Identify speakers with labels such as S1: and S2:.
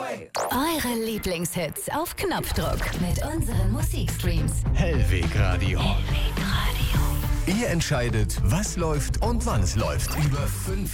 S1: Eure Lieblingshits auf Knopfdruck mit unseren Musikstreams.
S2: Hellweg Radio. Ihr entscheidet, was läuft und wann es läuft. Über 5